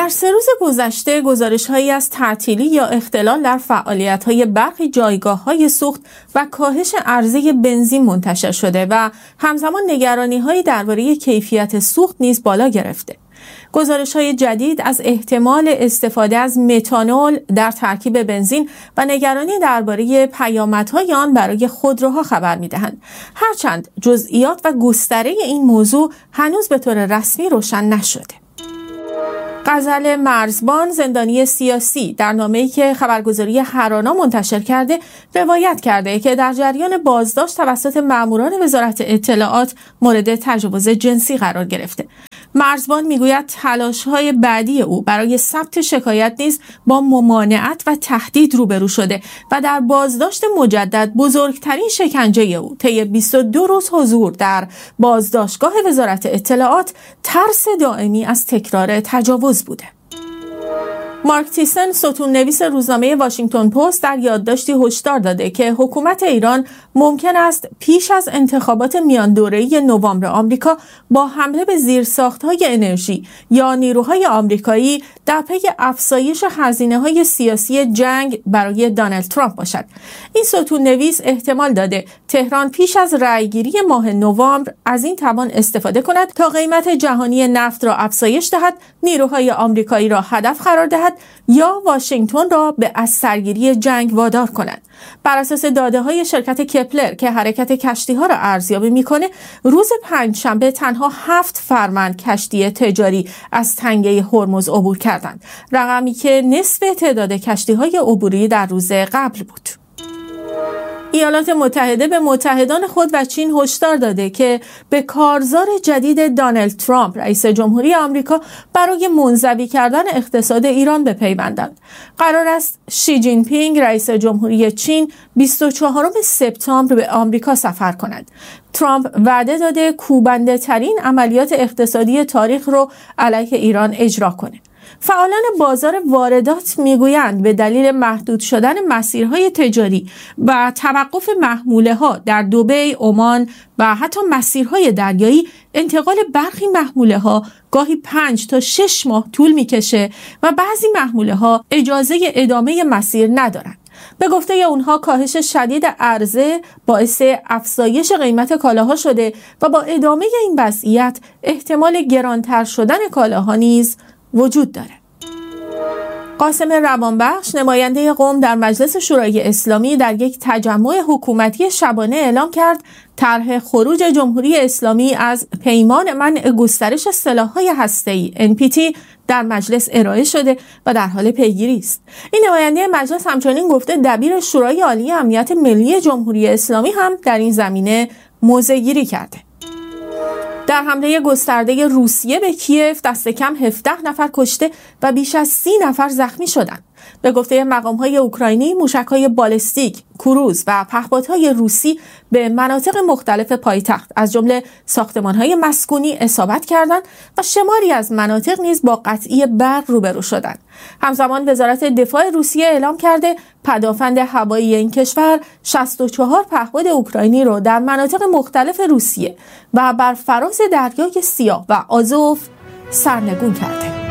در 3 روز گذشته گزارش‌هایی از تعطیلی یا اختلال در فعالیت‌های برخی جایگاه‌های سوخت و کاهش عرضه بنزین منتشر شده و همزمان نگرانی‌هایی درباره کیفیت سوخت نیز بالا گرفته. گزارش‌های جدید از احتمال استفاده از متانول در ترکیب بنزین و نگرانی درباره پیامدهای آن برای خودروها خبر می‌دهند. هرچند جزئیات و گستره این موضوع هنوز به طور رسمی روشن نشده. غزل مرزبان، زندانی سیاسی، در نامه‌ای که خبرگزاری هرانا منتشر کرده روایت کرده که در جریان بازداشت توسط ماموران وزارت اطلاعات مورد تجاوز جنسی قرار گرفته. مرزبان میگوید تلاش‌های بعدی او برای ثبت شکایت نیز با ممانعت و تهدید روبرو شده و در بازداشت مجدد بزرگترین شکنجه او طی 22 روز حضور در بازداشتگاه وزارت اطلاعات ترس دائمی از تکرار تجاوز بوده. مارک تیسن، ستون‌نویس روزنامه واشنگتن پست، در یادداشتی هشدار داده که حکومت ایران ممکن است پیش از انتخابات میان دوره‌ای نوامبر آمریکا با حمله به زیرساخت‌های انرژی یا نیروهای آمریکایی در پی افزایش هزینه‌های سیاسی جنگ برای دونالد ترامپ باشد. این ستون‌نویس احتمال داده تهران پیش از رأیگیری ماه نوامبر از این توان استفاده کند تا قیمت جهانی نفت را افزایش دهد، نیروهای آمریکایی را هدف قرار دهد یا واشنگتن را به از سرگیری جنگ وادار کند. بر اساس داده‌های شرکت کپلر که حرکت کشتی‌ها را ارزیابی می‌کند، روز پنجشنبه تنها 7 فرمند کشتی تجاری از تنگه هرمز عبور کردند، رقمی که نصف تعداد کشتی‌های عبوری در روز قبل بود. ایالات متحده به متحدان خود و چین هشدار داده که به کارزار جدید دونالد ترامپ رئیس جمهوری آمریکا برای منزوی کردن اقتصاد ایران بپیوندند. قرار است شی جین پینگ رئیس جمهوری چین 24 سپتامبر به آمریکا سفر کند. ترامپ وعده داده کوبنده ترین عملیات اقتصادی تاریخ رو علیه ایران اجرا کنه. فعالان بازار واردات میگویند به دلیل محدود شدن مسیرهای تجاری و توقف محموله‌ها در دبی، عمان و حتی مسیرهای دریایی، انتقال برخی محموله‌ها گاهی 5 تا 6 ماه طول میکشه و بعضی محموله‌ها اجازه ادامه مسیر ندارند. به گفته اونها کاهش شدید عرضه باعث افزایش قیمت کالاها شده و با ادامه این وضعیت احتمال گرانتر شدن کالاها نیز وجود داره. قاسم روانبخش، نماینده قم در مجلس شورای اسلامی، در یک تجمع حکومتی شبانه اعلام کرد طرح خروج جمهوری اسلامی از پیمان منع گسترش سلاح‌های هسته‌ای NPT در مجلس ارائه شده و در حال پیگیری است. این نماینده مجلس همچنین گفته دبیر شورای عالی امنیت ملی جمهوری اسلامی هم در این زمینه موضع‌گیری کرده. در حمله گسترده روسیه به کیف دست کم 17 نفر کشته و بیش از 30 نفر زخمی شدند. به گفته مقام‌های اوکراینی، موشک‌های بالستیک، کروز و پهپادهای روسی به مناطق مختلف پایتخت از جمله ساختمان‌های مسکونی اصابت کردند و شماری از مناطق نیز با قطعی برق روبرو شدند. همزمان وزارت دفاع روسیه اعلام کرده پدافند هوایی این کشور 64 پهپاد اوکراینی را در مناطق مختلف روسیه و بر فراز دریای سیاه و آزوف سرنگون کرده.